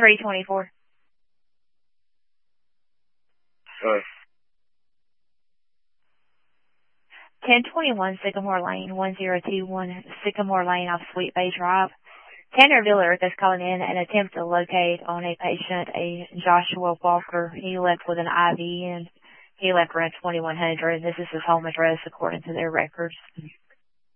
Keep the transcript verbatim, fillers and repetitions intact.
three twenty-four. Uh, ten twenty-one Sycamore Lane, one zero two one Sycamore Lane off Sweet Bay Drive. Tanner Villerick is calling in an attempt to locate on a patient, a Joshua Walker. He left with an I V and he left around twenty-one hundred. This is his home address according to their records.